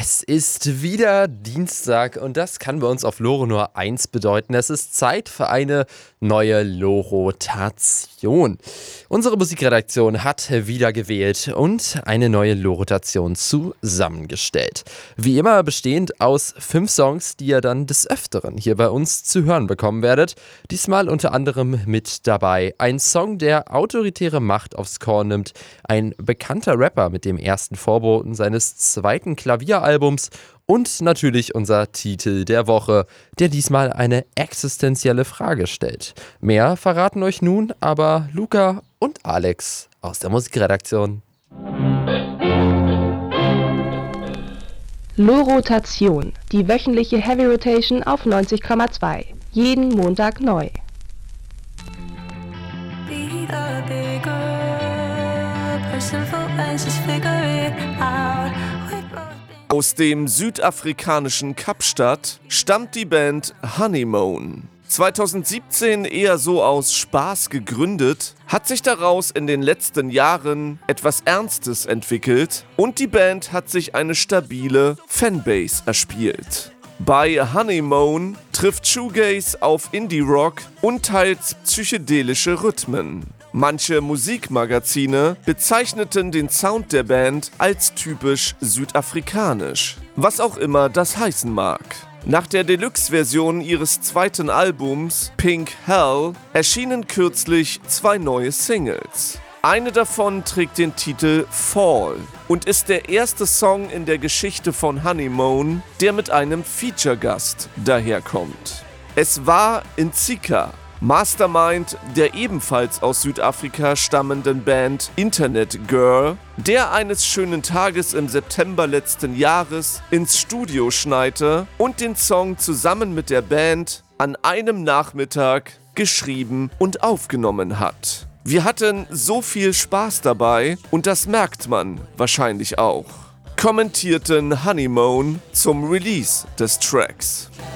Es ist wieder Dienstag und das kann bei uns auf Loro nur eins bedeuten. Es ist Zeit für eine neue Loro-Tation. Unsere Musikredaktion hat wieder gewählt und eine neue Loro-Tation zusammengestellt. Wie immer bestehend aus 5 Songs, die ihr dann des Öfteren hier bei uns zu hören bekommen werdet. Diesmal unter anderem mit dabei ein Song, der autoritäre Macht aufs Korn nimmt, ein bekannter Rapper mit dem ersten Vorboten seines zweiten Klavieralbums und natürlich unser Titel der Woche, der diesmal eine existenzielle Frage stellt. Mehr verraten euch nun aber Luca und Alex aus der Musikredaktion. Loro-Tation, die wöchentliche Heavy Rotation auf 90,2. Jeden Montag neu. Aus dem südafrikanischen Kapstadt stammt die Band Honeymoon. 2017 eher so aus Spaß gegründet, hat sich daraus in den letzten Jahren etwas Ernstes entwickelt und die Band hat sich eine stabile Fanbase erspielt. Bei Honeymoon trifft Shoegaze auf Indie-Rock und teils psychedelische Rhythmen. Manche Musikmagazine bezeichneten den Sound der Band als typisch südafrikanisch, was auch immer das heißen mag. Nach der Deluxe-Version ihres zweiten Albums Pink Hell erschienen kürzlich 2 neue Singles. Eine davon trägt den Titel Fall und ist der erste Song in der Geschichte von Honeymoon, der mit einem Feature-Gast daherkommt. Es war Ntsika, Mastermind der ebenfalls aus Südafrika stammenden Band Internet Girl, der eines schönen Tages im September letzten Jahres ins Studio schneite und den Song zusammen mit der Band an einem Nachmittag geschrieben und aufgenommen hat. Wir hatten so viel Spaß dabei und das merkt man wahrscheinlich auch, kommentierten Honeymoon zum Release des Tracks.